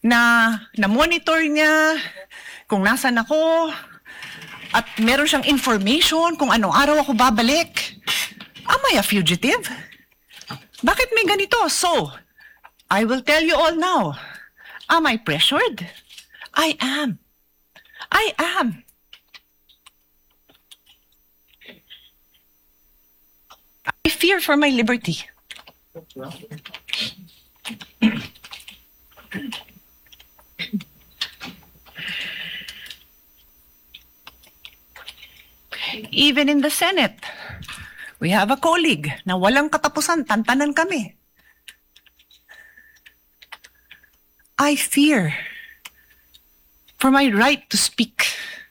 na-monitor niya kung nasan ako at meron siyang information kung anong araw ako babalik. Am I a fugitive? Bakit may ganito? So, I will tell you all now. Am I pressured? I am. I am. I fear for my liberty. Even in the Senate, we have a colleague na walang katapusan, tantanan kami. I fear for my right to speak.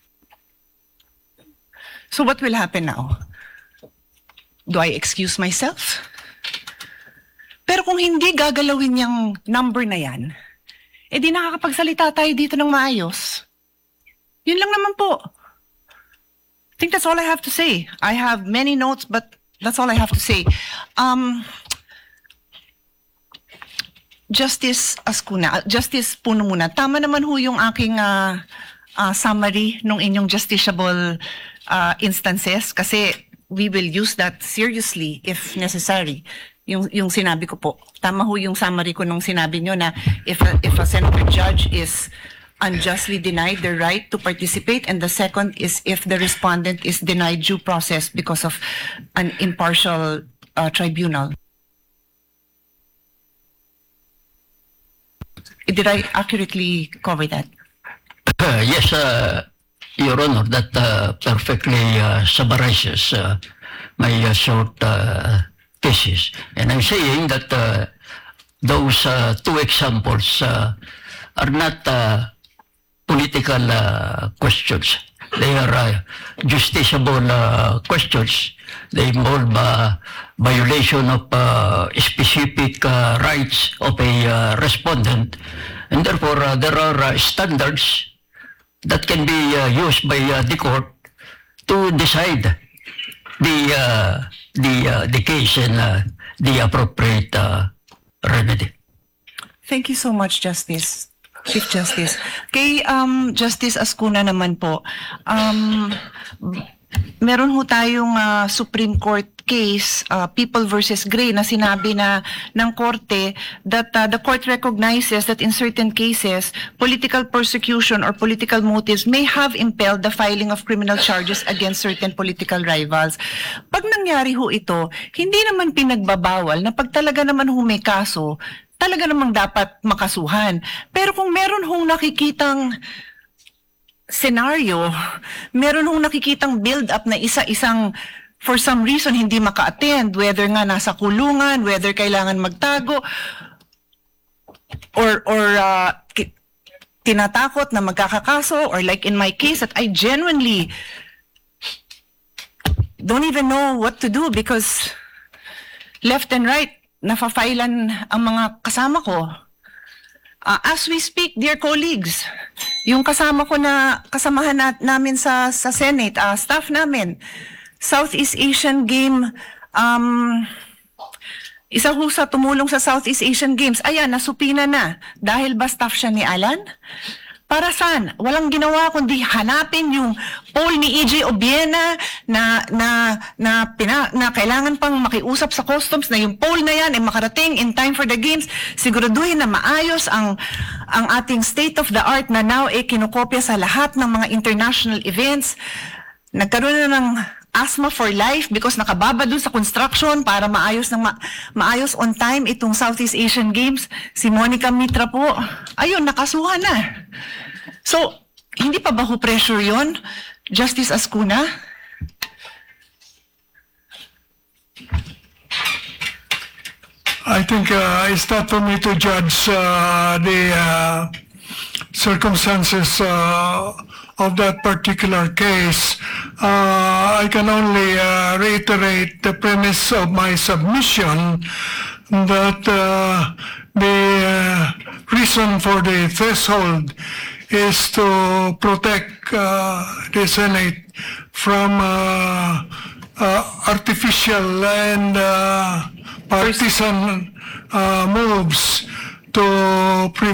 So what will happen now? Do I excuse myself? Pero kung hindi gagalawin yung number na yan, di nakakapagsalita tayo dito ng maayos. Yun lang naman po. I think that's all I have to say. I have many notes, but that's all I have to say. Justice Ascuna, Justice Puno muna. Tama naman ho yung aking summary nung inyong justiciable instances kasi we will use that seriously if necessary. Yung sinabi ko po. Tama ho yung summary ko nung sinabi nyo na if a senator judge is unjustly denied the right to participate, and the second is if the respondent is denied due process because of an impartial tribunal. Did I accurately cover that? Yes, Your Honor, that perfectly summarizes my short thesis. And I'm saying that those two examples are not political questions. They are justiciable questions. They involve violation of specific rights of a respondent. And therefore, there are standards that can be used by the court to decide the case and the appropriate remedy. Thank you so much, Justice. Chief Justice. Kay Justice Ascuna naman po, meron ho tayong Supreme Court case, People versus Gray, na sinabi na ng korte that the court recognizes that in certain cases, political persecution or political motives may have impelled the filing of criminal charges against certain political rivals. Pag nangyari ho ito, hindi naman pinagbabawal na pag talaga naman ho may kaso, talaga namang dapat makasuhan. Pero kung meron hong nakikitang scenario, meron hong nakikitang build-up na isa-isang for some reason hindi maka-attend, whether nga nasa kulungan, whether kailangan magtago, or tinatakot na magkakakaso, or like in my case that I genuinely don't even know what to do because left and right, napafailan ang mga kasama ko. As we speak, dear colleagues, yung kasama ko na kasamahan namin sa Senate, staff namin, Southeast Asian Game, isa ho sa tumulong sa Southeast Asian Games, ayan, nasupina na. Dahil ba staff siya ni Alan? Para saan? Walang ginawa kundi hanapin yung poll ni E.J. Obiena na kailangan pang makiusap sa customs na yung poll na yan ay makarating in time for the games. Siguraduhin na maayos ang ating state of the art na now ay kinokopya sa lahat ng mga international events. Nagkaroon na ng asthma for life because nakababa dun sa construction para maayos on time itong Southeast Asian Games. Si Monica Mitra po, ayun, nakasuhan na. So, hindi pa ba ho pressure yon, Justice Ascuna? I think it's not for me to judge the circumstances of that particular case. I can only reiterate the premise of my submission that the reason for the threshold is to protect the Senate from artificial and partisan moves to